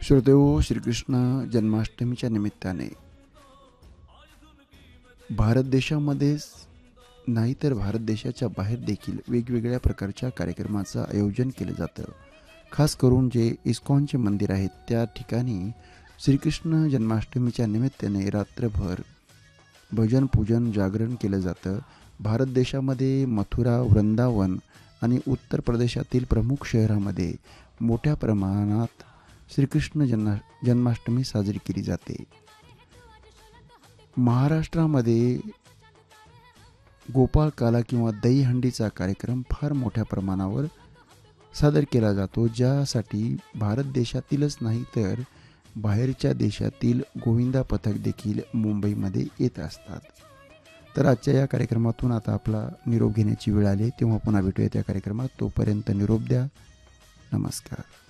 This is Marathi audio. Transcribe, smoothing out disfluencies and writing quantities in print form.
श्रोतेहो, श्रीकृष्ण जन्माष्टमीच्या निमित्ताने भारत देशामध्येच नाही तर भारत देशाच्या बाहेर देखील वेगवेगळ्या प्रकारच्या कार्यक्रमाचं आयोजन केलं जातं. खास करून जे इस्कॉनचे मंदिर आहेत त्या ठिकाणी श्रीकृष्ण जन्माष्टमीच्या निमित्ताने रात्रभर भजन पूजन जागरण केलं जातं. भारत देशामध्ये मथुरा, वृंदावन आणि उत्तर प्रदेशातील प्रमुख शहरामध्ये मोठ्या प्रमाणात श्रीकृष्ण जन्माष्टमी साजरी केली जाते. महाराष्ट्रामध्ये गोपाळकाला किंवा दहीहंडीचा कार्यक्रम फार मोठ्या प्रमाणावर सादर केला जातो, ज्यासाठी भारत देशातीलच नाही तर बाहेरच्या देशातील गोविंदा पथक देखील मुंबईमध्ये येत असतात. तर आजच्या या कार्यक्रमातून आता आपला निरोप घेण्याची वेळ आली, तेव्हा पुन्हा भेटूया त्या कार्यक्रमात. तोपर्यंत निरोप द्या. नमस्कार.